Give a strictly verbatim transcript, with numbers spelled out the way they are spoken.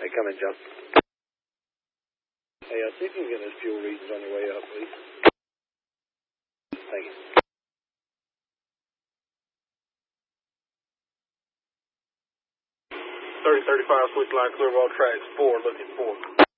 come in, John. Hey, uh, see if you can get those fuel readings on your way up, please. Thank you. thirty thirty-five, switch line, clear of all tracks, four, looking four.